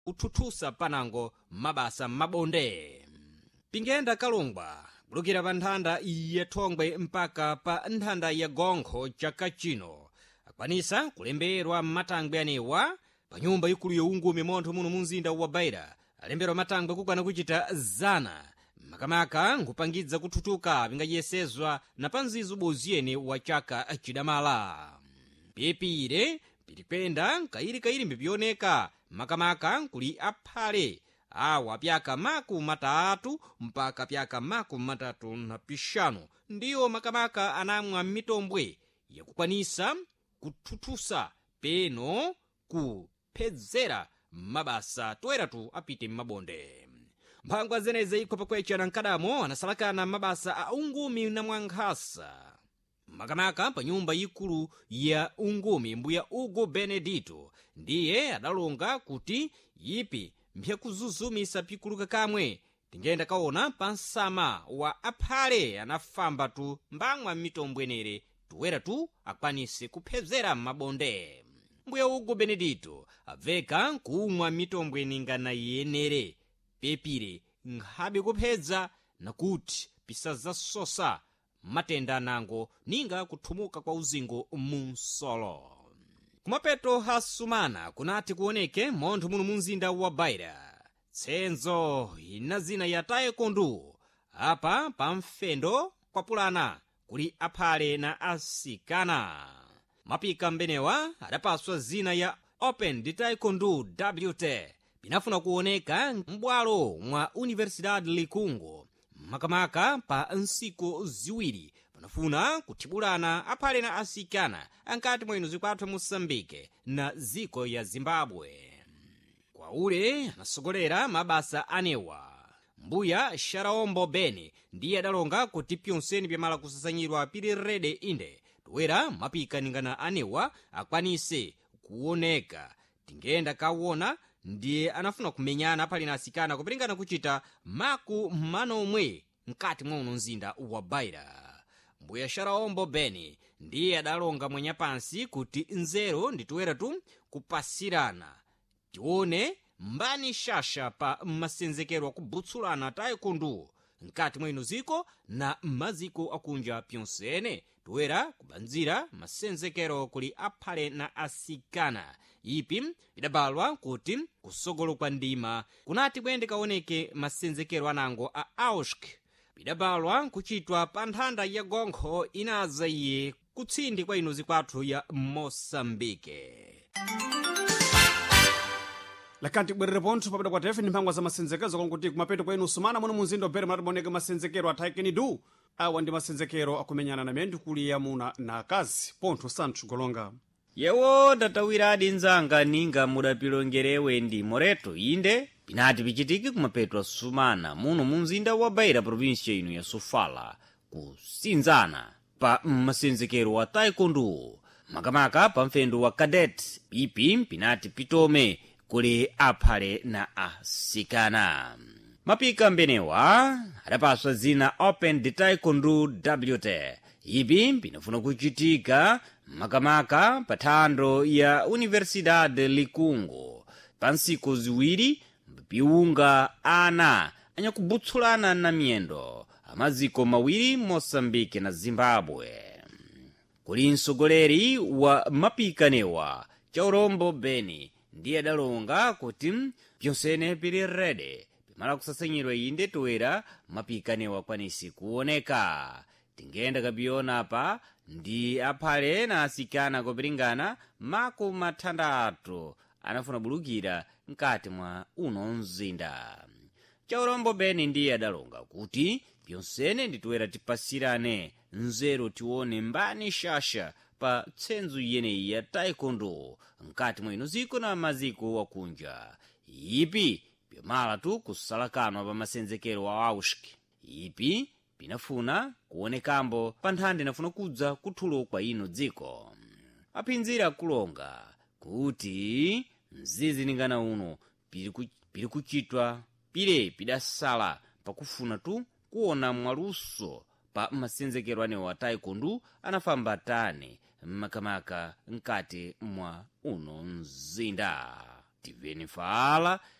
kuthuthusa panango mabasa mabonde. Pingenda Kalungwa kulukira pa nthanda ya Thongwe mpaka pa nthanda ya Gonkho chaka chino akwanisa kulemberwa matangwe anewa pa nyumba ikulu youngumi montho muno mumzinda wa Beira. Alemberwa matangwe kukwana kuchita 100 makamaka nkupangidza kuthuthuka pingayesezwa na panzizo boziyene wa chaka chidamala. Pepire pilikwenda kairi mbipioneka makamaka kuli aphale awa pyaka maku matatu mpaka pyaka maku matatu na pishanu ndiyo makamaka anamwa mitombwe yakukwanisa kuthuthusa peno kuphedzera mabasa toeratu apite m'mabonde. Mphangwa zeneze ikho pakwecha na nkadamo anasalakana mabasa a ungumi na mwankhasa makamaka pa nyumba ikulu ya ungumi mbuya Hugo Benedito ndiye adalonga kuti ipi mphekuzuzumisa pikuluka kamwe tingenda kaona pa nsama wa aphale anafamba tu mbang'wa mitombwenere toweratu akwanise kuphedzera m'mabonde. Mbuya Hugo Benedito aveka kumwa mitombweni ngana yenere pepire nkhabe kuphedza nakuti pisazasosa matenda nango ninga kuthumuka kwa uzingo munsolo. Kumapeto hasumana kunati kuoneke montho muno mumzinda wa Beira tsenzo ina zina ya taekwondo apa pa mfendo kwa pulana kuli aphale na asikana. Mapika mbenewa adapaswa zina ya Open de Taekwondo WT pinafuna kuoneka m'bwalo mwa Universidade Likungo makamaka pa nsiku ziwiri panafuna kuthibulana aphale na asikana ankati mwino zikwathu Mosambike na ziko ya Zimbabwe. Kwa ule anasogolera mabasa anewa mbuya Sharaombo Beni ndiye adalonga kuti pyonseni pyamala kusasanyirwa pili rede inde toera mapika ningana anewa akwanise kuoneka tingenda kawona ndiye anafuna kumenyana aphale na asikana kupilingana kuchita maku manomwe mkati mwa mzinda wa Beira. Mbuya Sharaombo Beni ndiye adalonga mwenya pansi kuti nzero nditoweratu kupasirana tione mbani shasha pa masenzekero kubutsulana taekwondo mkati mwa ziko na maziko akunja pyonsene toera kubanzira masenzekero kuli aphale na asikana. Ipi bidabalwa kuti kusogolo kwa ndima kunati kwende kaoneke masenzekero anango a AUSC bidabalwa kuchitwa pa nthanda ya Gonkho inaza iye kutsindi kwa ino zikwathu ya Mosambike. Lakanti bwerere pontho papita kwa tefe ni mphangwa za masenzekezo konkuti kumapeto kwa inu sumana muno mumzinda wa Beira mnatiboneka masenzekero a taekwondo awa ndi masenzekero akumenyana na mendu kuli yamuna na akazi pontho Santos Golonga. Yewo datawiradi nzanga ninga mudapilongerewe ndi moreto inde pinati pichitiki kumapeto sumana muno mumzinda wa Beira provinsia ino ya Sofala kusinzana pa masenzekero wa taekwondo makamaka pa mfendo wa cadet ipi pinati pitome kuli aphale na asikana. Mapika mbenewa adapaswa zina Open de Taekwondo WT ipi pinafuna kuchitika makamaka pathando ya Universidade Likungo pa nsiku ziwiri piunga ana anyakubutsulana na miyendo amaziko mawiri Mosambike na Zimbabwe. Kuli msogoleri wa mapikanewa Chaurombo Beni ndiye adalonga kuti pyonsene pili rede pimala kusasanyirwa inde toera mapikanewa kwanisi kuoneka. Tingenda kapiona apa ndi aphale na asikana kupilingana maku mathandatu anafuna bulukira mkati mwa uno mzinda. Chaurombo Beni ndiye adalonga kuti pyonsene nditoera tipasirane nzero tione mbani shasha pa tsenzo yeneyi ya taekwondo mkati mwa ino ziko na maziko wakunja. Ipi pyamala tu kusalakanwa pa masenzekero wa AUSC ipi pinafuna kuonekambo pa nthanda inafuna kudza kuthulo kwa ino dziko. Aphinzira kulonga kuti mzizi ningana uno pili kuchitwa pile pidasala pakufuna tu kuona mwaluso pa masenzekero anewo wa taekwondo anafamba tani makamaka mkati mwa uno mzinda. tiveni fala